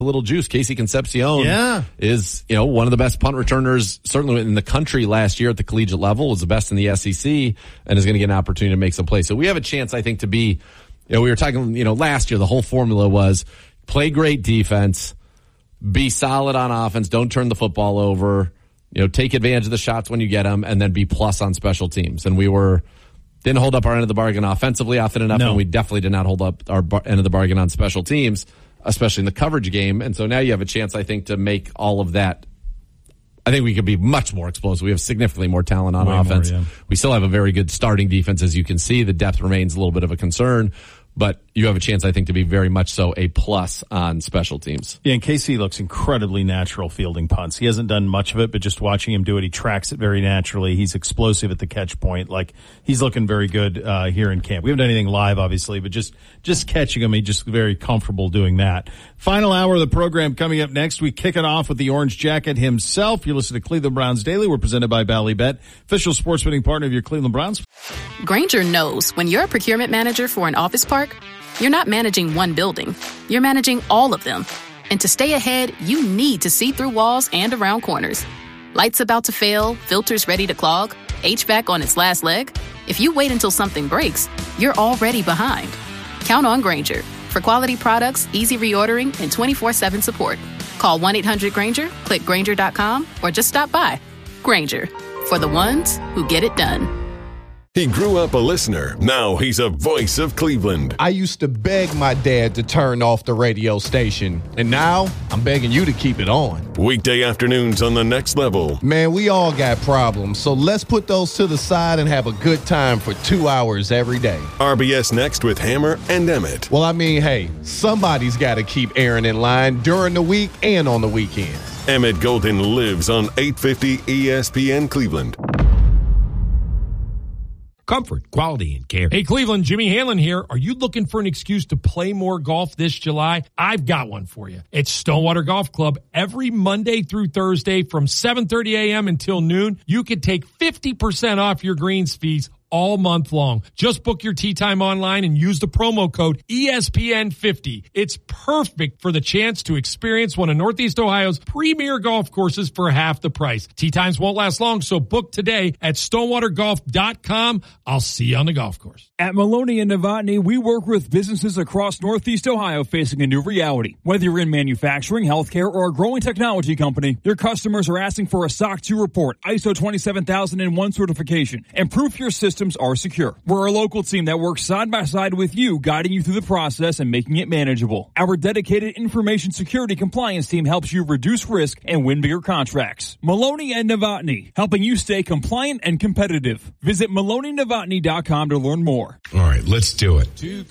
little juice. Casey Concepcion is, one of the best punt returners, certainly in the country last year at the collegiate level, was the best in the SEC, and is going to get an opportunity to make some plays. So we have a chance, I think, to be, we were talking, last year, the whole formula was play great defense, be solid on offense, don't turn the football over, take advantage of the shots when you get them, and then be plus on special teams. And we didn't hold up our end of the bargain offensively often enough, and we definitely did not hold up our end of the bargain on special teams, especially in the coverage game. And so now you have a chance, I think, to make all of that. I think we could be much more explosive. We have significantly more talent on offense. We still have a very good starting defense, as you can see. The depth remains a little bit of a concern. But you have a chance, I think, to be very much so a plus on special teams. Yeah, and Casey looks incredibly natural fielding punts. He hasn't done much of it, but just watching him do it, he tracks it very naturally. He's explosive at the catch point. Like, he's looking very good here in camp. We haven't done anything live, obviously, but just catching him, he's just very comfortable doing that. Final hour of the program coming up next. We kick it off with the Orange Jacket himself. You listen to Cleveland Browns Daily. We're presented by Ballybet, official sports betting partner of your Cleveland Browns. Grainger knows when you're a procurement manager for an office park, you're not managing one building. You're managing all of them. And to stay ahead, you need to see through walls and around corners. Lights about to fail, filters ready to clog, HVAC on its last leg. If you wait until something breaks, you're already behind. Count on Grainger for quality products, easy reordering, and 24/7 support. Call 1-800-GRAINGER, click Grainger.com, or just stop by. Grainger, for the ones who get it done. He grew up a listener. Now he's a voice of Cleveland. I used to beg my dad to turn off the radio station, and now I'm begging you to keep it on. Weekday afternoons on The Next Level. Man, we all got problems, so let's put those to the side and have a good time for 2 hours every day. RBS Next with Hammer and Emmett. Well, I mean, hey, somebody's got to keep Aaron in line during the week and on the weekends. Emmett Golden lives on 850 ESPN Cleveland. Comfort, quality, and care. Hey, Cleveland, Jimmy Hanlon here. Are you looking for an excuse to play more golf this July? I've got one for you. It's Stonewater Golf Club. Every Monday through Thursday from 7:30 a.m. until noon, you can take 50% off your greens fees all month long. Just book your tee time online and use the promo code ESPN50. It's perfect for the chance to experience one of Northeast Ohio's premier golf courses for half the price. Tee times won't last long, so book today at stonewatergolf.com. I'll see you on the golf course. At Maloney and Novotny, we work with businesses across Northeast Ohio facing a new reality. Whether you're in manufacturing, healthcare, or a growing technology company, your customers are asking for a SOC 2 report, ISO 27001 certification, and proof your systems are secure. We're a local team that works side by side with you, guiding you through the process and making it manageable. Our dedicated information security compliance team helps you reduce risk and win bigger contracts. Maloney and Novotny, helping you stay compliant and competitive. Visit MaloneyNovotny.com to learn more. All right, let's do it.